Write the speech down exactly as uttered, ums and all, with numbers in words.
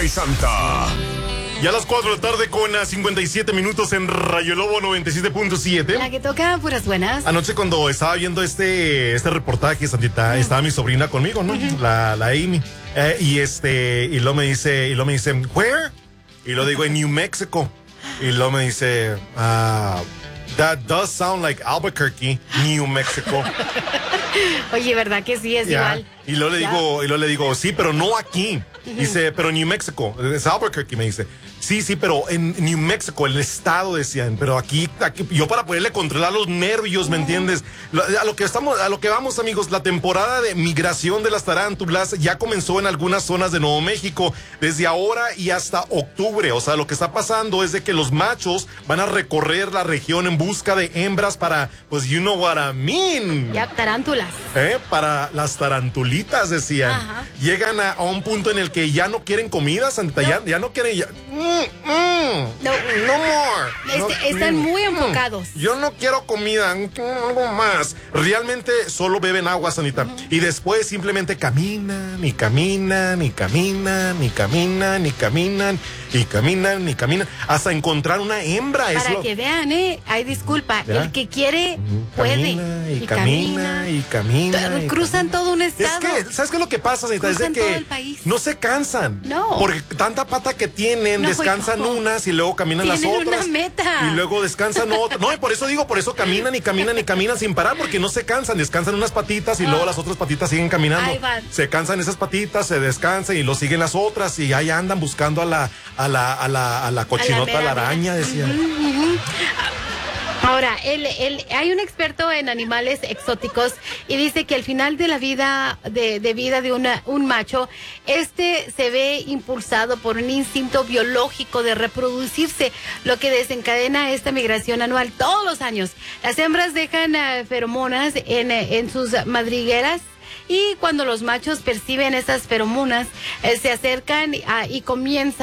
y Santa. Ya a las cuatro de la tarde con cincuenta y siete minutos en Rayo Lobo noventa y siete punto siete. La que toca puras buenas. Anoche cuando estaba viendo este, este reportaje, Santita, uh-huh. estaba mi sobrina conmigo, ¿no? Uh-huh. La, la Amy. Eh, y este, y luego me dice, y luego me dice, ¿where? Y lo digo, en New Mexico. Y luego me dice, ah, that does sound like Albuquerque, New Mexico. Oye, ¿verdad que sí es yeah. igual? Y luego le ya. digo, y luego le digo, sí, pero no aquí. Uh-huh. Dice, pero New Mexico, es Albuquerque, me dice. Sí, sí, pero en New Mexico, el estado, decían, pero aquí, aquí yo para poderle controlar los nervios, ¿me entiendes? A lo que estamos, a lo que vamos, amigos, la temporada de migración de las tarántulas ya comenzó en algunas zonas de Nuevo México, desde ahora y hasta octubre. O sea, lo que está pasando es de que los machos van a recorrer la región en busca de hembras para, pues, you know what I mean. Ya, tarántulas. ¿Eh? Para las tarantulitas, decían. Ajá. Llegan a, a un punto en el que ya no quieren comida, Santa, no. ya, ya no quieren... Ya, mm, mm, no. no more. Este, no, están mm, muy enfocados. Yo no quiero comida, algo más. Realmente solo beben agua, Sanita. Uh-huh. Y después simplemente caminan y caminan y caminan y caminan y caminan y caminan y caminan hasta encontrar una hembra. Para es lo... que vean, ¿eh? Ay, disculpa. ¿Ya? El que quiere puede. Camina y, y camina y camina. Y cruzan camina. todo un estado. Es que, ¿sabes qué es lo que pasa, Sanita? Cruzan es de todo que el país. No se cansan. No. Porque tanta pata que tienen, no, descansan no. unas y luego caminan tienen las otras. Una meta. Y luego descansan otras. No, y por eso digo, por eso caminan y caminan y caminan sin parar, porque no se cansan. Descansan unas patitas y oh. luego las otras patitas siguen caminando. Ahí van. Se cansan esas patitas, se descansan y lo siguen las otras y ahí andan buscando a la, a la, a la, a la cochinota, a la, a la araña, decían. Uh-huh, uh-huh. Ahora, él, él, hay un experto en animales exóticos y dice que al final de la vida de, de vida de una, un macho, este se ve impulsado por un instinto biológico de reproducirse, lo que desencadena esta migración anual todos los años. Las hembras dejan uh, feromonas en, en sus madrigueras. Y cuando los machos perciben esas feromonas, eh, se acercan uh, y comienzan